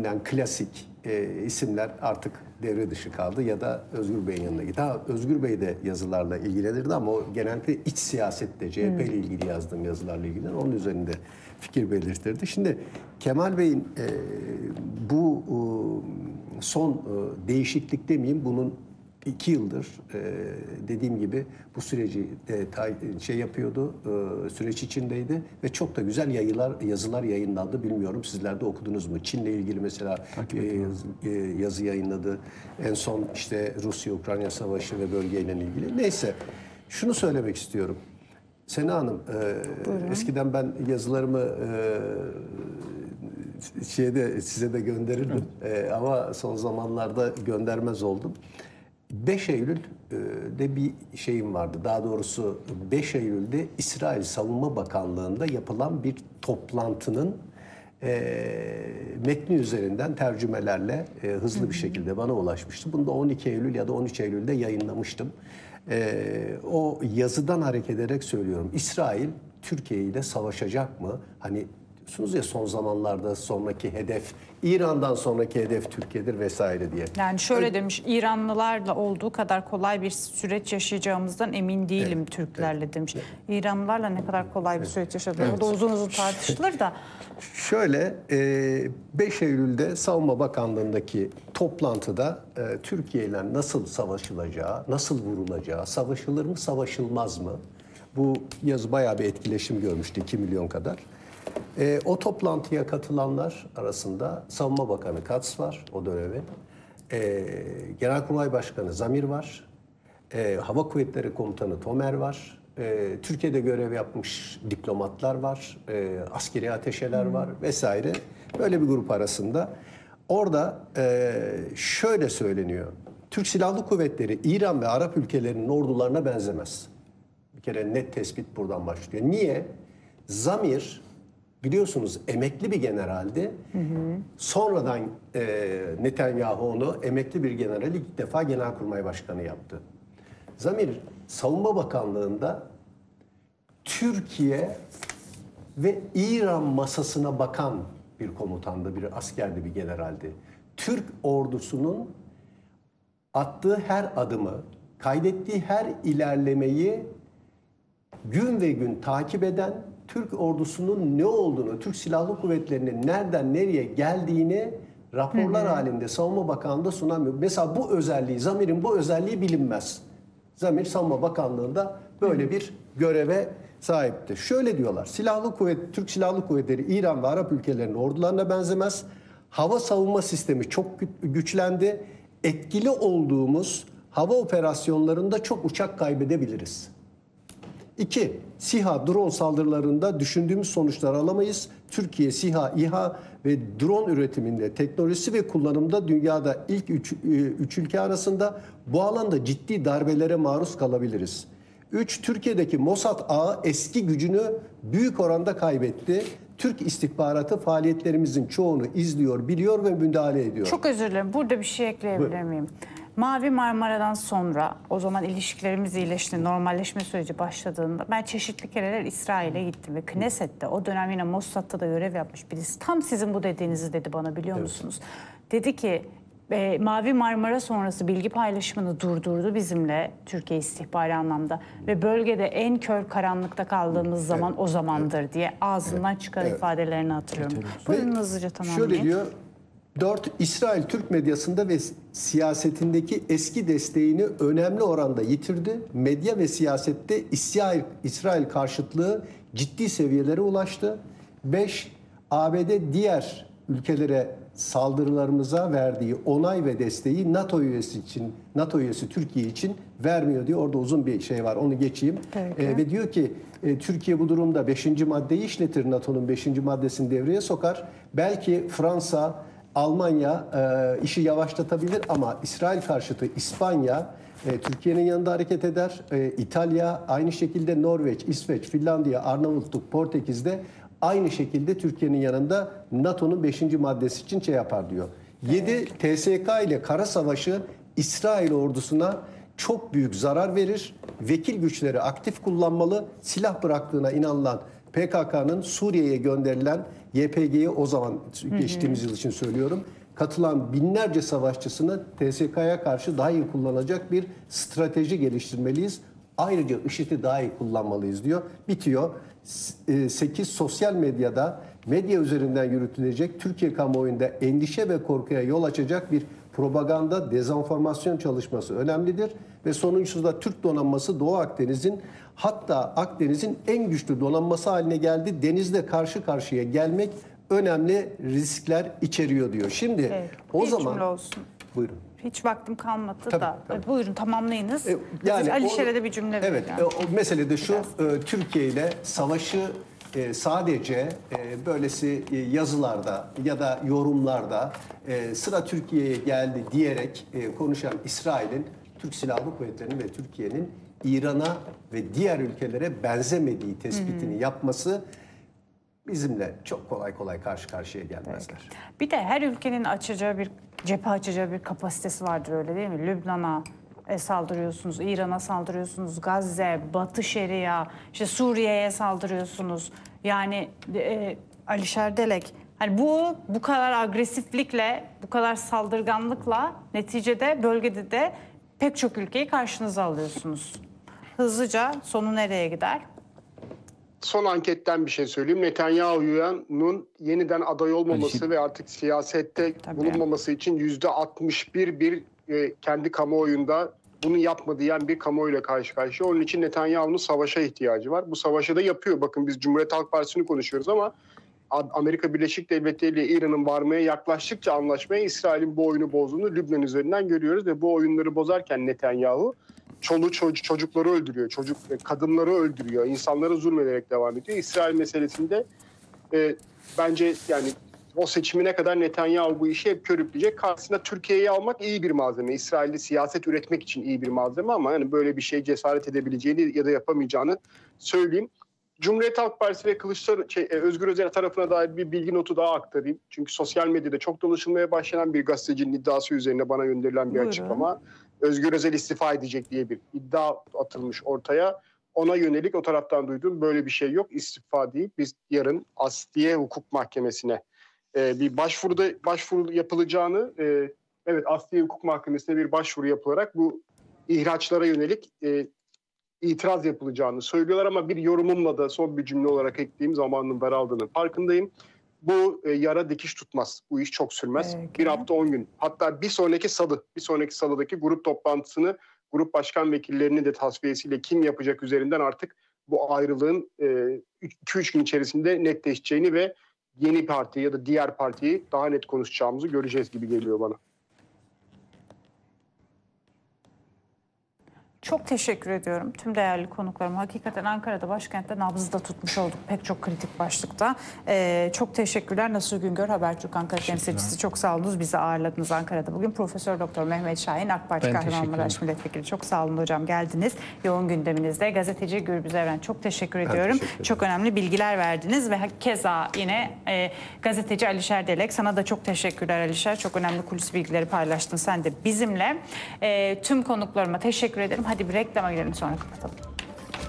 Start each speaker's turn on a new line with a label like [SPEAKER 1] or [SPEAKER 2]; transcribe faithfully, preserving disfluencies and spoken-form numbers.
[SPEAKER 1] bilinen klasik e, isimler artık devre dışı kaldı ya da Özgür Bey'in yanına gitti. Ha, Özgür Bey de yazılarla ilgilenirdi ama o genellikle iç siyasette C H P ile ilgili yazdığım yazılarla ilgilenir. Onun üzerinde fikir belirtirdi. Şimdi Kemal Bey'in e, bu e, son e, değişiklik demeyeyim, bunun iki yıldır e, dediğim gibi bu süreci de, ta, şey yapıyordu, e, süreç içindeydi ve çok da güzel yayılar, yazılar yayınlandı. Bilmiyorum sizler de okudunuz mu? Çin'le ilgili mesela e, e, yazı yayınladı. En son işte Rusya-Ukrayna savaşı ve bölgeyle ilgili. Neyse, şunu söylemek istiyorum. Sena Hanım, e, eskiden ben yazılarımı e, şeyde size de gönderirdim e, ama son zamanlarda göndermez oldum. beş Eylül'de bir şeyim vardı. Daha doğrusu beş Eylül'de İsrail Savunma Bakanlığı'nda yapılan bir toplantının e, metni üzerinden tercümelerle e, hızlı bir şekilde bana ulaşmıştı. Bunu da on iki Eylül ya da on üç Eylül'de yayınlamıştım. E, o yazıdan hareket ederek söylüyorum. İsrail Türkiye ile savaşacak mı? Hani diyorsunuz ya, son zamanlarda sonraki hedef, İran'dan sonraki hedef Türkiye'dir vesaire diye.
[SPEAKER 2] Yani şöyle demiş, İranlılarla olduğu kadar kolay bir süreç yaşayacağımızdan emin değilim, evet, Türklerle, evet, demiş. Evet. İranlılarla ne kadar kolay bir süreç yaşadılar. Evet. O da uzun uzun tartışılır da.
[SPEAKER 1] Şöyle, beş Eylül'de Savunma Bakanlığı'ndaki toplantıda Türkiye ile nasıl savaşılacağı, nasıl vurulacağı, savaşılır mı, savaşılmaz mı? Bu yazı bayağı bir etkileşim görmüştü, iki milyon kadar. E, o toplantıya katılanlar arasında Savunma Bakanı Katz var o dönemi. E, Genelkurmay Başkanı Zamir var. E, Hava Kuvvetleri Komutanı Tomer var. E, Türkiye'de görev yapmış diplomatlar var. E, askeri ateşeler hmm. var vesaire. Böyle bir grup arasında. Orada e, şöyle söyleniyor. Türk Silahlı Kuvvetleri İran ve Arap ülkelerinin ordularına benzemez. Bir kere net tespit buradan başlıyor. Niye? Zamir, biliyorsunuz, emekli bir generaldi. Hı hı. Sonradan e, Netanyahu onu emekli bir generali ilk defa Genelkurmay Başkanı yaptı. Zamir, Savunma Bakanlığı'nda Türkiye ve İran masasına bakan bir komutandı, bir askerdi, bir generaldi. Türk ordusunun attığı her adımı, kaydettiği her ilerlemeyi gün ve gün takip eden, Türk ordusunun ne olduğunu, Türk Silahlı Kuvvetleri'nin nereden nereye geldiğini raporlar hı hı. halinde Savunma Bakanlığı'nda sunamıyor. Mesela bu özelliği, Zamir'in bu özelliği bilinmez. Zamir Savunma Bakanlığı'nda böyle hı hı. bir göreve sahipti. Şöyle diyorlar, Silahlı Kuvvet, Türk Silahlı Kuvvetleri İran ve Arap ülkelerinin ordularına benzemez. Hava savunma sistemi çok güçlendi. Etkili olduğumuz hava operasyonlarında çok uçak kaybedebiliriz. İki, SİHA drone saldırılarında düşündüğümüz sonuçları alamayız. Türkiye SİHA, İHA ve drone üretiminde, teknolojisi ve kullanımda dünyada ilk üç, üç ülke arasında, bu alanda ciddi darbelere maruz kalabiliriz. Üç, Türkiye'deki Mossad ağı eski gücünü büyük oranda kaybetti. Türk istihbaratı faaliyetlerimizin çoğunu izliyor, biliyor ve müdahale ediyor.
[SPEAKER 2] Çok özür dilerim. Burada bir şey ekleyebilir miyim? Mavi Marmara'dan sonra, o zaman ilişkilerimiz iyileşti, normalleşme süreci başladığında ben çeşitli kereler İsrail'e gittim ve Knesset'te, o dönem yine Mossad'ta da görev yapmış birisi, tam sizin bu dediğinizi dedi bana, biliyor evet. musunuz? Dedi ki e, Mavi Marmara sonrası bilgi paylaşımını durdurdu bizimle Türkiye istihbari anlamda ve bölgede en kör karanlıkta kaldığımız evet. zaman o zamandır evet. diye ağzından evet. çıkan evet. ifadelerini hatırlıyorum. Evet. Buyurun hızlıca tamamlayın.
[SPEAKER 1] Şöyle diyor. Dört, İsrail Türk medyasında ve siyasetindeki eski desteğini önemli oranda yitirdi. Medya ve siyasette İsrail, İsrail karşıtlığı ciddi seviyelere ulaştı. Beş, A B D diğer ülkelere saldırılarımıza verdiği onay ve desteği NATO üyesi için, NATO üyesi Türkiye için vermiyor diyor. Orada uzun bir şey var, onu geçeyim. Ee, ve diyor ki e, Türkiye bu durumda beşinci maddeyi işletir, NATO'nun beşinci maddesini devreye sokar. Belki Fransa, Almanya e, işi yavaşlatabilir ama İsrail karşıtı İspanya e, Türkiye'nin yanında hareket eder. E, İtalya aynı şekilde, Norveç, İsveç, Finlandiya, Arnavutluk, Portekiz'de aynı şekilde Türkiye'nin yanında NATO'nun beşinci maddesi için şey yapar diyor. Yedi, T S K ile kara savaşı İsrail ordusuna çok büyük zarar verir. Vekil güçleri aktif kullanmalı. Silah bıraktığına inanılan P K K'nın Suriye'ye gönderilen Y P G'ye o zaman geçtiğimiz yıl için söylüyorum. Katılan binlerce savaşçısını T S K'ya karşı daha iyi kullanacak bir strateji geliştirmeliyiz. Ayrıca IŞİD'i daha iyi kullanmalıyız diyor. Bitiyor. sekiz Sosyal medyada medya üzerinden yürütülecek Türkiye kamuoyunda endişe ve korkuya yol açacak bir propaganda, dezenformasyon çalışması önemlidir. Ve sonuncusu da Türk donanması Doğu Akdeniz'in, hatta Akdeniz'in en güçlü donanması haline geldi. Denizde karşı karşıya gelmek önemli riskler içeriyor diyor. Şimdi
[SPEAKER 2] Evet,
[SPEAKER 1] o
[SPEAKER 2] bir
[SPEAKER 1] zaman
[SPEAKER 2] cümle olsun.
[SPEAKER 1] Buyurun.
[SPEAKER 2] Hiç vaktim kalmadı
[SPEAKER 1] Tabii,
[SPEAKER 2] da.
[SPEAKER 1] tabii.
[SPEAKER 2] Buyurun tamamlayınız.
[SPEAKER 1] E,
[SPEAKER 2] Yani Alişer'e
[SPEAKER 1] o-
[SPEAKER 2] de bir cümle
[SPEAKER 1] Evet,
[SPEAKER 2] vereceğim.
[SPEAKER 1] e, o mesele de şu, e, Türkiye ile savaşı e, sadece e, böylesi e, yazılarda ya da yorumlarda e, sıra Türkiye'ye geldi diyerek e, konuşan İsrail'in Türk Silahlı Kuvvetleri'nin ve Türkiye'nin İran'a ve diğer ülkelere benzemediği tespitini yapması bizimle çok kolay kolay karşı karşıya gelmezler.
[SPEAKER 2] Bir de her ülkenin açacağı bir cephe açacağı bir kapasitesi vardır, öyle değil mi? Lübnan'a e, saldırıyorsunuz, İran'a saldırıyorsunuz, Gazze, Batı Şeria, işte Suriye'ye saldırıyorsunuz. Yani e, Alişer Delek, hani bu bu kadar agresiflikle, bu kadar saldırganlıkla neticede bölgede de pek çok ülkeyi karşınıza alıyorsunuz. Hızlıca sonu nereye gider?
[SPEAKER 3] Son anketten bir şey söyleyeyim. Netanyahu'nun yeniden aday olmaması
[SPEAKER 4] Alişir.
[SPEAKER 3] ve artık siyasette
[SPEAKER 2] Tabii.
[SPEAKER 3] bulunmaması için yüzde altmış bir bir e, kendi kamuoyunda bunu yapma diyen bir kamuoyuyla karşı karşıya. Onun için Netanyahu'nun savaşa ihtiyacı var. Bu savaşı da yapıyor. Bakın biz Cumhuriyet Halk Partisi'ni konuşuyoruz ama Amerika Birleşik Devletleri ile İran'ın varmaya yaklaştıkça anlaşmaya İsrail'in bu oyunu bozduğunu Lübnan üzerinden görüyoruz ve bu oyunları bozarken Netanyahu çoluğu çocuk, çocukları öldürüyor, çocuk kadınları öldürüyor, insanlara zulmederek devam ediyor. İsrail meselesinde e, bence yani o seçimine kadar Netanyahu bu işi hep körükleyecek. Karşısında Türkiye'yi almak iyi bir malzeme. İsrail'de siyaset üretmek için iyi bir malzeme ama yani böyle bir şey cesaret edebileceğini ya da yapamayacağını söyleyeyim. Cumhuriyet Halk Partisi ve Kılıçdaroğlu, şey, Özgür Özel tarafına dair bir bilgi notu daha aktarayım. Çünkü sosyal medyada çok dolaşılmaya başlanan bir gazetecinin iddiası üzerine bana gönderilen bir
[SPEAKER 2] Buyurun.
[SPEAKER 3] açıklama. Özgür Özel istifa edecek diye bir iddia atılmış ortaya. Ona yönelik o taraftan duyduğum böyle bir şey yok. İstifa değil. Biz yarın Asliye Hukuk Mahkemesi'ne e, bir başvuruda başvuru yapılacağını, e, evet Asliye Hukuk Mahkemesi'ne bir başvuru yapılarak bu ihraçlara yönelik e, itiraz yapılacağını söylüyorlar ama bir yorumumla da son bir cümle olarak ekleyeyim, zamanının daraldığının farkındayım. Bu e, yara dikiş tutmaz. Bu iş çok sürmez.
[SPEAKER 2] Peki.
[SPEAKER 3] Bir hafta on gün. Hatta bir sonraki salı, bir sonraki salıdaki grup toplantısını grup başkan vekillerinin de tasfiyesiyle kim yapacak üzerinden artık bu ayrılığın iki üç gün içerisinde netleşeceğini ve yeni parti ya da diğer partiyi daha net konuşacağımızı göreceğiz gibi geliyor bana.
[SPEAKER 2] Çok teşekkür ediyorum tüm değerli konuklarıma. Hakikaten Ankara'da, başkentte nabzı tutmuş olduk pek çok kritik başlıkta. Ee, çok teşekkürler. Nasuh Güngör, Habertürk Ankara temsilcisi. Çok sağ olunuz. Bizi ağırladınız Ankara'da. Bugün Profesör Doktor Mehmet Şahin, AK Parti
[SPEAKER 4] Ben
[SPEAKER 2] Kahramanmaraş Milletvekili. Çok sağ olun hocam, geldiniz. Yoğun gündeminizde. Gazeteci Gürbüz Evren, çok teşekkür ediyorum.
[SPEAKER 1] teşekkür ederim.
[SPEAKER 2] Çok önemli bilgiler verdiniz ve keza yine e, gazeteci Alişer Delek. Sana da çok teşekkürler Alişer. Çok önemli kulis bilgileri paylaştın sen de bizimle. E, tüm konuklarıma teşekkür ederim. Hadi bir reklama girelim, sonra kapatalım.